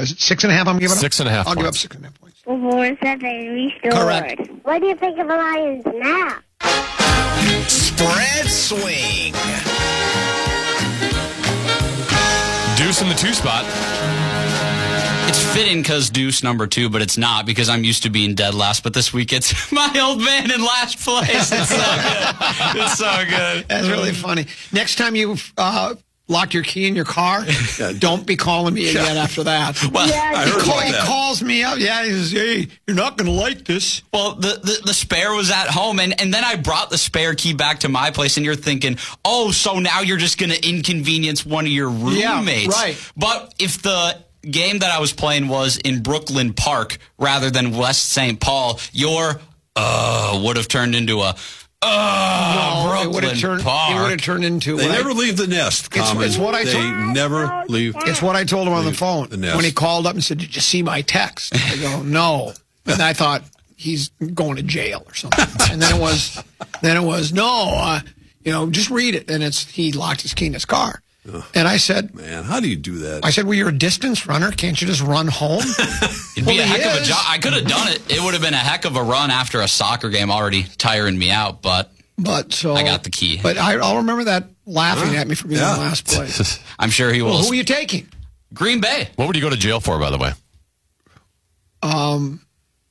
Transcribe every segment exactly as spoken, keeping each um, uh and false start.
is it six and a half I'm giving up? Six and a half I'll points. give up six and a half points. Four, seven, restored. Correct. What do you think of the Lions now? Spread swing. Deuce in the two spot. It's fitting because Deuce number two, but it's not because I'm used to being dead last. But this week it's my old man in last place. It's so good. It's so good. That's really funny. Next time you uh, lock your key in your car, don't be calling me again after that. Well, Yeah, I he, heard call, about he that. calls me up. Yeah, he says, hey, you're not going to like this. Well, the, the, the spare was at home, and, and then I brought the spare key back to my place, and you're thinking, oh, so now you're just going to inconvenience one of your roommates. Yeah, right. But if the game that I was playing was in Brooklyn Park rather than West Saint Paul, your uh would have turned into a uh, No, it Brooklyn would have turned. Park. It would have turned into. They what I- never leave the nest. It's- Common. it's what I They told- never leave. It's what I told him on the Leave phone the nest. when he called up and said, "Did you see my text?" I go, "No," and I thought he's going to jail or something. And then it was, then it was no, uh, you know, just read it. And it's he locked his key in his car, and I said, Man, how do you do that? I said, well, you're a distance runner. Can't you just run home? It'd Well, be a he heck of a is. job. I could have done it. It would have been a heck of a run after a soccer game already tiring me out, but But so I got the key. But I, I'll remember that laughing at me for being Yeah. in last place. I'm sure he will. Well, who are you taking? Green Bay. What would you go to jail for, by the way? Um,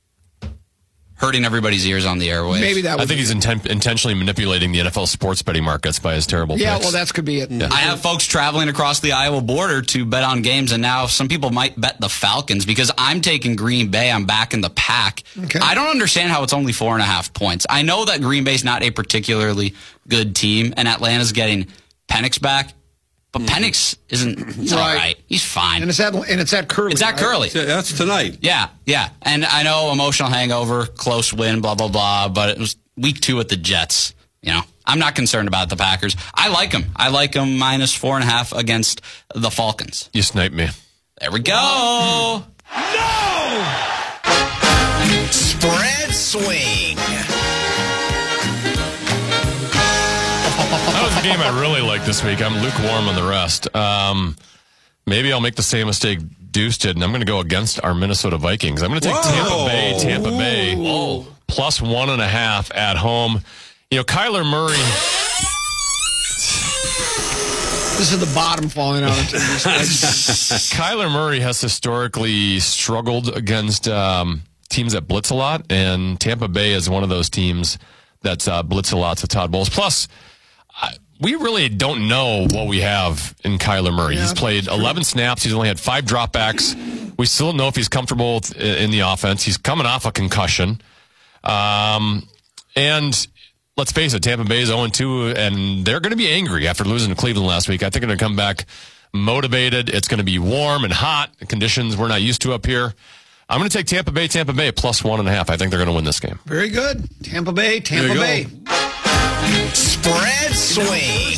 Hurting everybody's ears on the airwaves. maybe that. Would I think be he's it. inten- intentionally manipulating the N F L sports betting markets by his terrible Yeah, picks. well, that could be it. I have folks traveling across the Iowa border to bet on games, and now some people might bet the Falcons because I'm taking Green Bay. I'm back in the pack. Okay. I don't understand how it's only four and a half points. I know that Green Bay's not a particularly good team, and Atlanta's getting Penix back, but Penix isn't. He's all Right. right. He's fine. And it's at and it's at Curly. It's at right? Curly. Yeah, that's tonight. Yeah, yeah. And I know emotional hangover, close win, blah, blah, blah, but it was week two at the Jets. You know, I'm not concerned about the Packers. I like them. I like them minus four and a half against the Falcons. You sniped me. There we go. Spread swing. That was the game I really liked this week. I'm lukewarm on the rest. Um, maybe I'll make the same mistake Deuce did, and I'm going to go against our Minnesota Vikings. I'm going to take Whoa. Tampa Bay, Tampa Bay, Whoa. plus one and a half at home. You know, Kyler Murray. This is the bottom falling out. Into this. Kyler Murray has historically struggled against um, teams that blitz a lot, and Tampa Bay is one of those teams that's uh, blitz a lot to Todd Bowles. Plus, I, we really don't know what we have in Kyler Murray. Yeah, he's played eleven snaps. He's only had five dropbacks. We still don't know if he's comfortable in the offense. He's coming off a concussion. Um, and let's face it, Tampa Bay is oh and two, and they're going to be angry after losing to Cleveland last week. I think they're going to come back motivated. It's going to be warm and hot, conditions we're not used to up here. I'm going to take Tampa Bay, Tampa Bay, plus one and a half. I think they're going to win this game. Very good. Tampa Bay, Tampa There you Bay. go. Spread swing.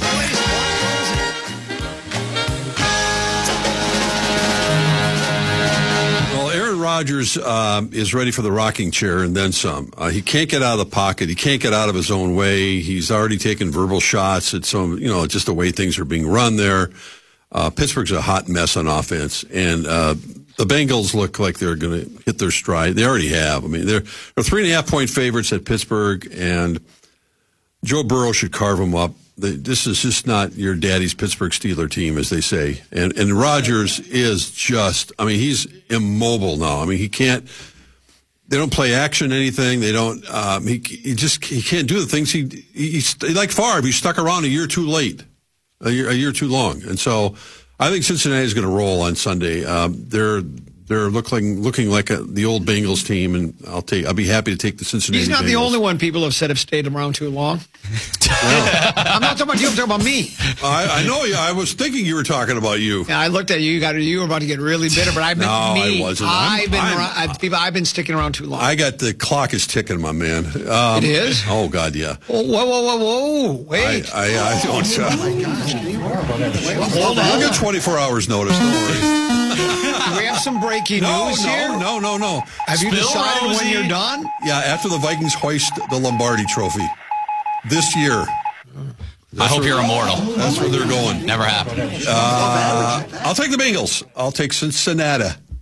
Well, Aaron Rodgers um, is ready for the rocking chair and then some. Uh, he can't get out of the pocket. He can't get out of his own way. He's already taken verbal shots at some, you know, just the way things are being run there. Uh, Pittsburgh's a hot mess on offense, and uh, the Bengals look like they're going to hit their stride. They already have. I mean, they're, they're three and a half point favorites at Pittsburgh, and Joe Burrow should carve them up. They, this is just not your daddy's Pittsburgh Steeler team, as they say. And and Rodgers is just, I mean, he's immobile now. I mean, he can't, they don't play action anything. They don't, um, he, he just, he can't do the things he, he's like Favre. He's stuck around a year too late, a year, a year too long. And so I think Cincinnati's going to roll on Sunday. Um, they're, they're looking looking like a, the old Bengals team, and I'll take. I'll be happy to take the Cincinnati. He's not Bengals. the only one people have said have stayed around too long. I'm not talking about you. I'm talking about me. I, I know you. I was thinking you were talking about you. Yeah, I looked at you. You got you were about to get really bitter, but I meant No, me. I wasn't. I'm- I've been I'm- around, I, people, I've been sticking around too long. I got the clock is ticking, my man. Um, It is? Oh God, yeah. whoa, whoa, whoa, whoa, whoa! I Wait. I, I don't. Uh, Hold I'll on. get twenty-four hours notice. Don't worry. Do we have some breaking No, news here? no, no, no, no. Have you Spill, decided when Rosie. you're done? Yeah, after the Vikings hoist the Lombardi Trophy this year. I hope you're immortal. That's where they're going. Never happened. Uh, I'll take the Bengals. I'll take Cincinnati.